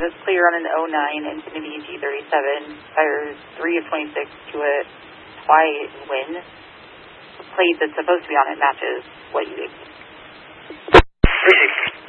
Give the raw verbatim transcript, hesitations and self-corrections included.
this plate on an oh nine Infiniti G thirty-seven, tires three of twenty-six to a Twide win. The plate that's supposed to be on it matches what you expect.